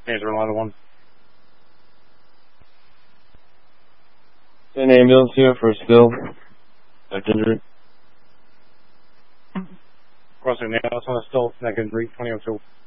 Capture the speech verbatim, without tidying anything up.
Taser line one. An ambulance here for Still. Neck injury. Crossing the house on a Still, neck injury, twenty oh two.